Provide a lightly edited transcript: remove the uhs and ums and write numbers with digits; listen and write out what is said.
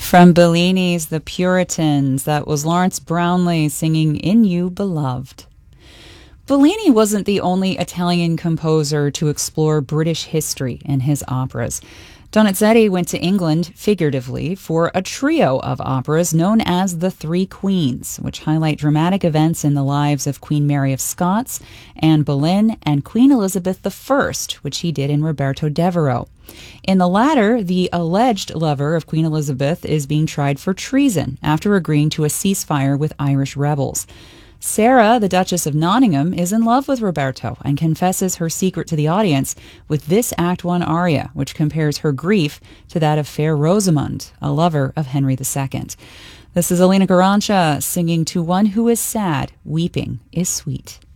From Bellini's The Puritans, that was Lawrence Brownlee singing In You Beloved. Bellini wasn't the only Italian composer to explore British history in his operas. Donizetti went to England, figuratively, for a trio of operas known as the Three Queens, which highlight dramatic events in the lives of Queen Mary of Scots, Anne Boleyn, and Queen Elizabeth I, which he did in Roberto Devereux. In the latter, the alleged lover of Queen Elizabeth is being tried for treason after agreeing to a ceasefire with Irish rebels. Sarah, the Duchess of Nottingham, is in love with Roberto and confesses her secret to the audience with this Act I aria, which compares her grief to that of Fair Rosamond, a lover of Henry II. This is Alina Garancha singing To One Who Is Sad, Weeping is Sweet.